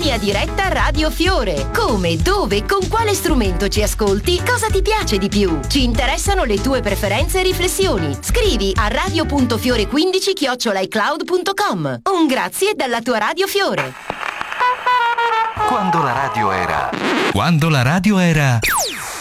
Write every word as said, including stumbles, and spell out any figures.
linea diretta Radio Fiore. Come, dove, con quale strumento ci ascolti? Cosa ti piace di più? Ci interessano le tue preferenze e riflessioni. Scrivi a radio punto fiore quindici chiocciola i cloud punto com. Un grazie dalla tua Radio Fiore. Quando la radio era... Quando la radio era...